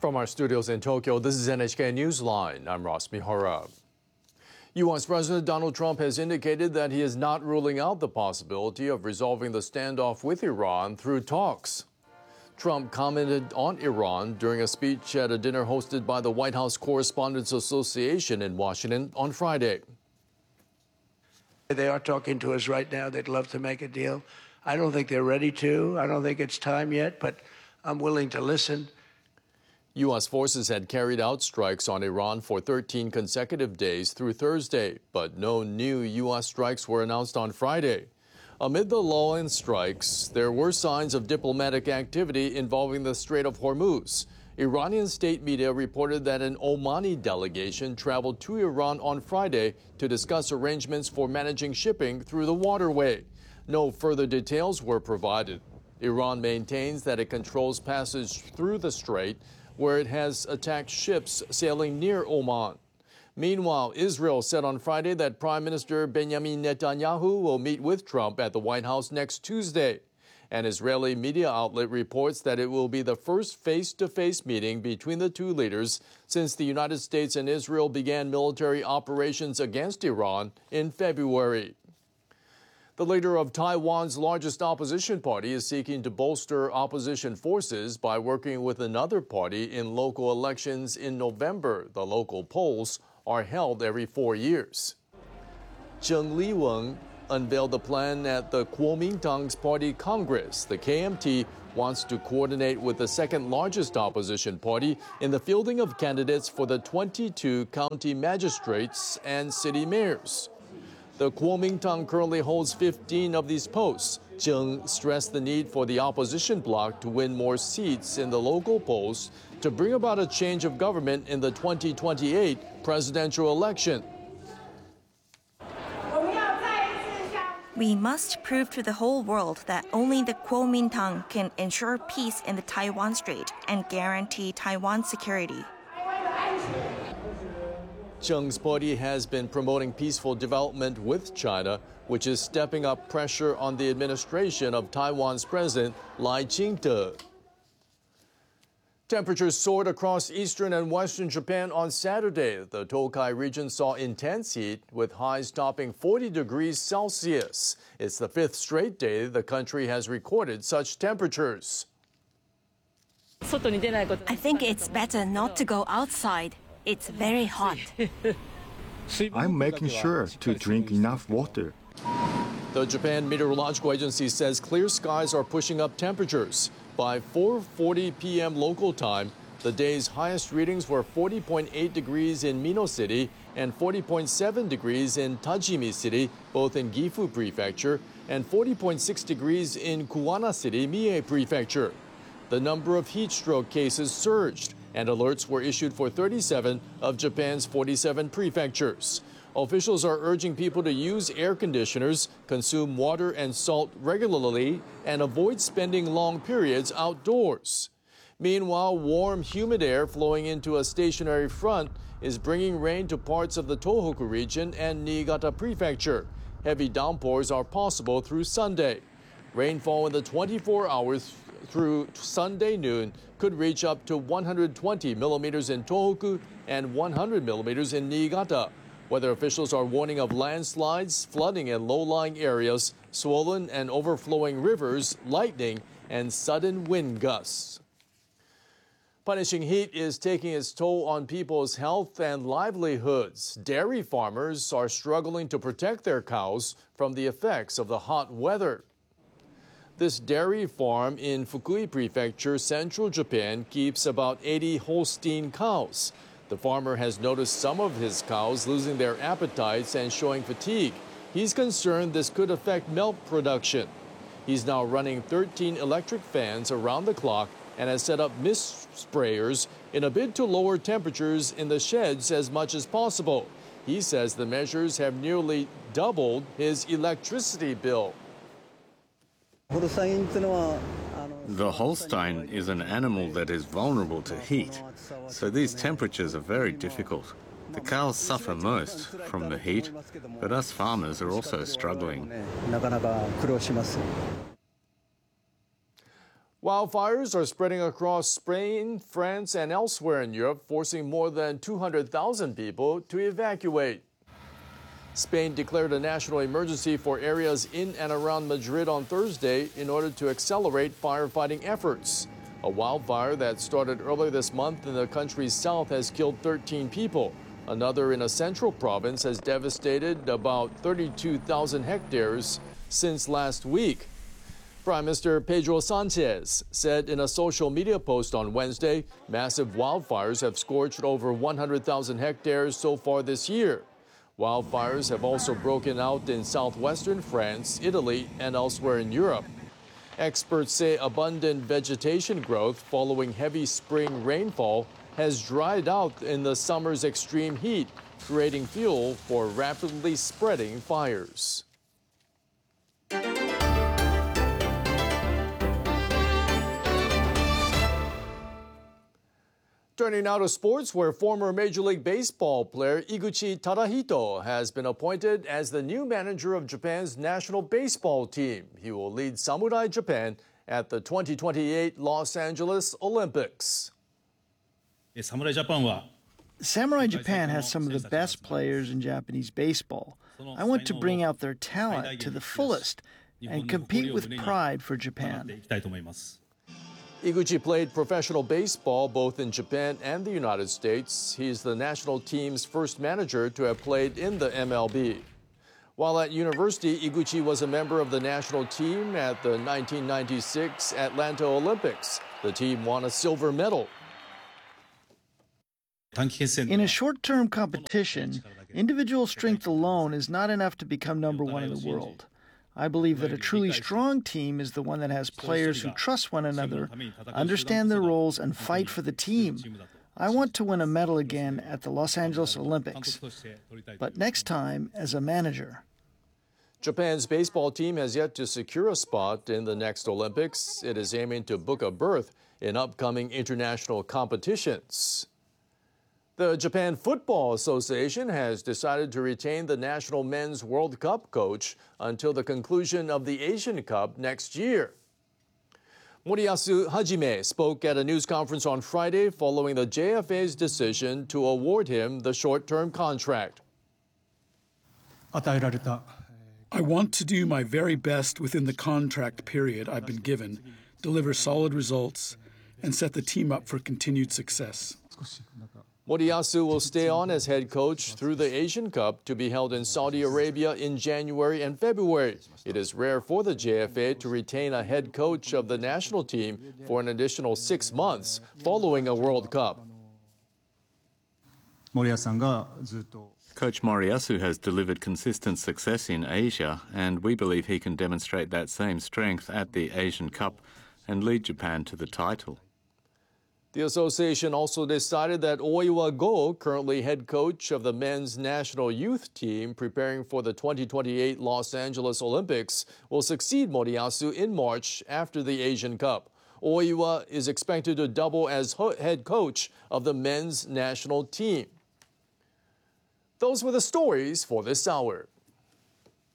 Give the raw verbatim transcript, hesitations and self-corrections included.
From our studios in Tokyo, this is N H K Newsline. I'm Ross Mihara. U S President Donald Trump has indicated that he is not ruling out the possibility of resolving the standoff with Iran through talks. Trump commented on Iran during a speech at a dinner hosted by the White House Correspondents Association in Washington on Friday. They are talking to us right now. They'd love to make a deal. I don't think they're ready to. I don't think it's time yet, but I'm willing to listen. U S forces had carried out strikes on Iran for thirteen consecutive days through Thursday, but no new U S strikes were announced on Friday. Amid the lull in strikes, there were signs of diplomatic activity involving the Strait of Hormuz. Iranian state media reported that an Omani delegation traveled to Iran on Friday to discuss arrangements for managing shipping through the waterway. No further details were provided. Iran maintains that it controls passage through the strait, where it has attacked ships sailing near Oman. Meanwhile, Israel said on Friday that Prime Minister Benjamin Netanyahu will meet with Trump at the White House next Tuesday. An Israeli media outlet reports that it will be the first face-to-face meeting between the two leaders since the United States and Israel began military operations against Iran in February. The leader of Taiwan's largest opposition party is seeking to bolster opposition forces by working with another party in local elections in November. The local polls are held every four years. Zheng Liwen unveiled the plan at the Kuomintang's party Congress. The K M T wants to coordinate with the second largest opposition party in the fielding of candidates for the twenty-two county magistrates and city mayors. The Kuomintang currently holds fifteen of these posts. Zheng stressed the need for the opposition bloc to win more seats in the local polls to bring about a change of government in the twenty twenty-eight presidential election. We must prove to the whole world that only the Kuomintang can ensure peace in the Taiwan Strait and guarantee Taiwan's security. Zheng's party has been promoting peaceful development with China, which is stepping up pressure on the administration of Taiwan's President Lai Ching-te. Temperatures soared across eastern and western Japan on Saturday. The Tokai region saw intense heat, with highs topping forty degrees Celsius. It's the fifth straight day the country has recorded such temperatures. I think it's better not to go outside. It's very hot. I'm making sure to drink enough water. The Japan Meteorological Agency says clear skies are pushing up temperatures. By four forty p m local time, the day's highest readings were forty point eight degrees in Mino City and forty point seven degrees in Tajimi City, both in Gifu Prefecture, and forty point six degrees in Kuwana City, Mie Prefecture. The number of heat stroke cases surged, and alerts were issued for thirty-seven of Japan's forty-seven prefectures. Officials are urging people to use air conditioners, consume water and salt regularly, and avoid spending long periods outdoors. Meanwhile, warm, humid air flowing into a stationary front is bringing rain to parts of the Tohoku region and Niigata Prefecture. Heavy downpours are possible through Sunday. Rainfall in the twenty-four hours through Sunday noon could reach up to one hundred twenty millimeters in Tohoku and one hundred millimeters in Niigata. Weather officials are warning of landslides, flooding in low-lying areas, swollen and overflowing rivers, lightning, and sudden wind gusts. Punishing heat is taking its toll on people's health and livelihoods. Dairy farmers are struggling to protect their cows from the effects of the hot weather. This dairy farm in Fukui Prefecture, central Japan, keeps about eighty Holstein cows. The farmer has noticed some of his cows losing their appetites and showing fatigue. He's concerned this could affect milk production. He's now running thirteen electric fans around the clock and has set up mist sprayers in a bid to lower temperatures in the sheds as much as possible. He says the measures have nearly doubled his electricity bill. The Holstein is an animal that is vulnerable to heat, so these temperatures are very difficult. The cows suffer most from the heat, but us farmers are also struggling. Wildfires are spreading across Spain, France, and elsewhere in Europe, forcing more than two hundred thousand people to evacuate. Spain declared a national emergency for areas in and around Madrid on Thursday in order to accelerate firefighting efforts. A wildfire that started earlier this month in the country's south has killed thirteen people. Another in a central province has devastated about thirty-two thousand hectares since last week. Prime Minister Pedro Sanchez said in a social media post on Wednesday, massive wildfires have scorched over one hundred thousand hectares so far this year. Wildfires have also broken out in southwestern France, Italy, and elsewhere in Europe. Experts say abundant vegetation growth following heavy spring rainfall has dried out in the summer's extreme heat, creating fuel for rapidly spreading fires. Turning now to sports, where former Major League Baseball player Iguchi Tadahito has been appointed as the new manager of Japan's national baseball team. He will lead Samurai Japan at the twenty twenty-eight Los Angeles Olympics. Samurai Japan has some of the best players in Japanese baseball. I want to bring out their talent to the fullest and compete with pride for Japan. Iguchi played professional baseball both in Japan and the United States. He's the national team's first manager to have played in the M L B. While at university, Iguchi was a member of the national team at the nineteen ninety-six Atlanta Olympics. The team won a silver medal. In a short-term competition, individual strength alone is not enough to become number one in the world. I believe that a truly strong team is the one that has players who trust one another, understand their roles, and fight for the team. I want to win a medal again at the Los Angeles Olympics, but next time as a manager. Japan's baseball team has yet to secure a spot in the next Olympics. It is aiming to book a berth in upcoming international competitions. The Japan Football Association has decided to retain the national men's World Cup coach until the conclusion of the Asian Cup next year. Moriyasu Hajime spoke at a news conference on Friday following the J F A's decision to award him the short-term contract. I want to do my very best within the contract period I've been given, deliver solid results, and set the team up for continued success. Moriyasu will stay on as head coach through the Asian Cup to be held in Saudi Arabia in January and February. It is rare for the J F A to retain a head coach of the national team for an additional six months following a World Cup. Coach Moriyasu has delivered consistent success in Asia, and we believe he can demonstrate that same strength at the Asian Cup and lead Japan to the title. The association also decided that Oiwa Go, currently head coach of the men's national youth team preparing for the twenty twenty-eight Los Angeles Olympics, will succeed Moriyasu in March after the Asian Cup. Oiwa is expected to double as head coach of the men's national team. Those were the stories for this hour.